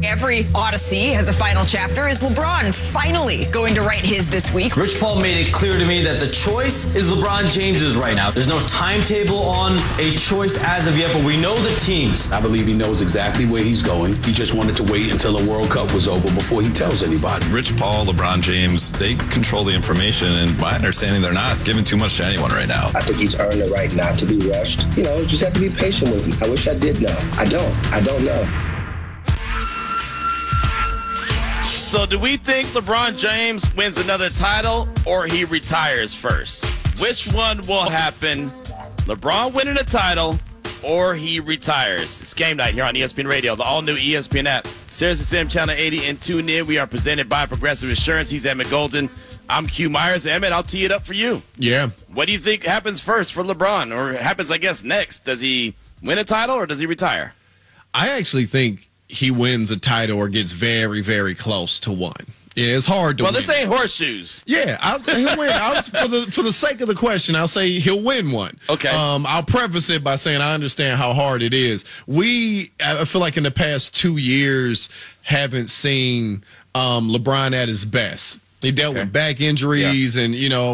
every odyssey has a final chapter. Is LeBron finally going to write his this week? Rich Paul made it clear to me that the choice is LeBron James's right now. There's no timetable on a choice as of yet, but we know the teams. I believe he knows exactly where he's going. He just wanted to wait until the World Cup was over before he tells anybody. Rich Paul, LeBron James, they control the information, and my understanding, they're not giving too much to anyone right now. I think he's earned the right not to be rushed. Just have to be patient with him. I wish I did know. I don't know. So do we think LeBron James wins another title or he retires first? Which one will happen? LeBron winning a title or he retires? It's game night here on ESPN Radio, the all-new ESPN app, SiriusXM Channel 80, and tune in. We are presented by Progressive Insurance. He's Emmett Golden. I'm Q Myers. Emmett, I'll tee it up for you. Yeah. What do you think happens first for LeBron, or happens, I guess, next? Does he win a title or does he retire? I actually think he wins a title or gets very, very close to one. Yeah, it's hard to win. This ain't horseshoes. Yeah, he'll win. For the sake of the question, I'll say he'll win one. Okay. I'll preface it by saying I understand how hard it is. I feel like in the past 2 years, haven't seen LeBron at his best. He dealt with back injuries and,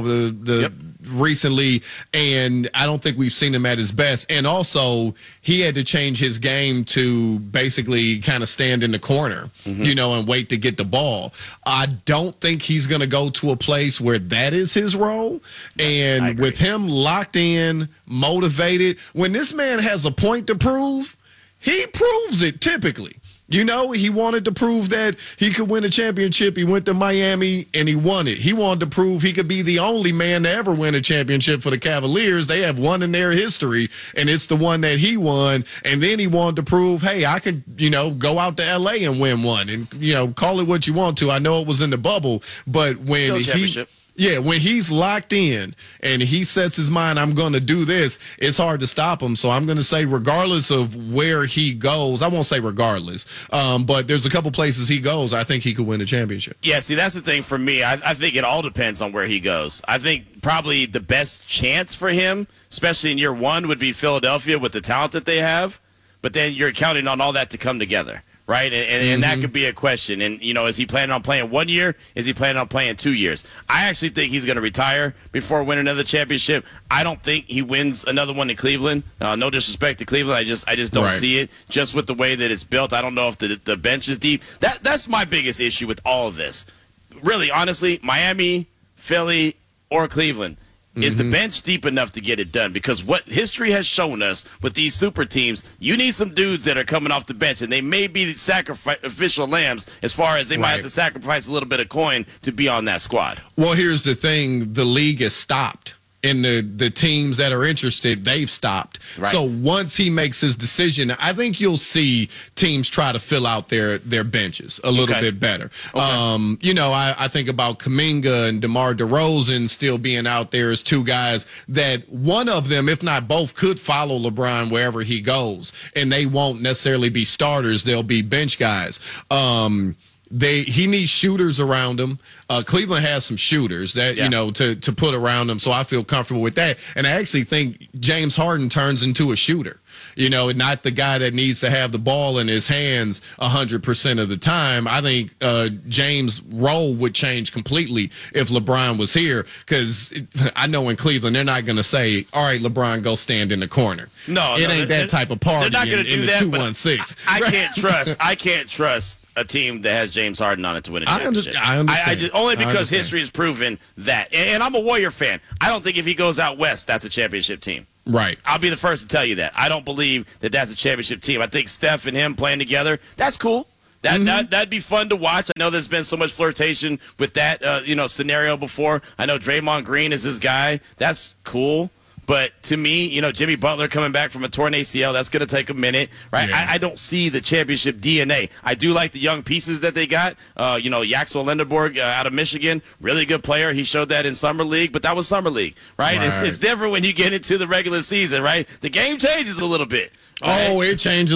recently, and I don't think we've seen him at his best. And also, he had to change his game to basically kind of stand in the corner, and wait to get the ball. I don't think he's going to go to a place where that is his role. And with him locked in, motivated, when this man has a point to prove, he proves it typically. He wanted to prove that he could win a championship. He went to Miami, and he won it. He wanted to prove he could be the only man to ever win a championship for the Cavaliers. They have one in their history, and it's the one that he won. And then he wanted to prove, hey, I could, go out to L.A. and win one. And, call it what you want to. I know it was in the bubble, but when when he's locked in and he sets his mind, I'm going to do this, it's hard to stop him. So I'm going to say regardless of where he goes, I won't say regardless, but there's a couple places he goes, I think he could win a championship. Yeah, see, that's the thing for me. I think it all depends on where he goes. I think probably the best chance for him, especially in year one, would be Philadelphia with the talent that they have. But then you're counting on all that to come together. Right, and that could be a question. And, is he planning on playing 1 year? Is he planning on playing 2 years? I actually think he's going to retire before winning another championship. I don't think he wins another one in Cleveland. No disrespect to Cleveland. I just don't see it. Just with the way that it's built, I don't know if the bench is deep. That's my biggest issue with all of this. Really, honestly, Miami, Philly, or Cleveland. Is the bench deep enough to get it done? Because what history has shown us with these super teams, you need some dudes that are coming off the bench, and they may be sacrificial lambs as far as they might have to sacrifice a little bit of coin to be on that squad. Well, here's the thing. The league is stopped. And the teams that are interested, they've stopped. Right. So once he makes his decision, I think you'll see teams try to fill out their benches a little bit better. Okay. I think about Kuminga and DeMar DeRozan still being out there as two guys that one of them, if not both, could follow LeBron wherever he goes. And they won't necessarily be starters. They'll be bench guys. He needs shooters around him. Cleveland has some shooters that to put around him, so I feel comfortable with that. And I actually think James Harden turns into a shooter. Not the guy that needs to have the ball in his hands 100% of the time. I think James' role would change completely if LeBron was here, because I know in Cleveland they're not going to say, all right, LeBron, go stand in the corner. No, it ain't that type of party. They're not going to do that. 216. I can't trust a team that has James Harden on it to win a championship. I understand. Only because history has proven that. And I'm a Warrior fan. I don't think if he goes out west, that's a championship team. Right. I'll be the first to tell you that. I don't believe that that's a championship team. I think Steph and him playing together, that's cool. That'd be fun to watch. I know there's been so much flirtation with that scenario before. I know Draymond Green is this guy. That's cool. But to me, Jimmy Butler coming back from a torn ACL, that's going to take a minute, right? Yeah. I don't see the championship DNA. I do like the young pieces that they got. Yaxel Lindenborg out of Michigan, really good player. He showed that in Summer League, but that was Summer League, right? It's different when you get into the regular season, right? The game changes a little bit. Right? Oh, it changes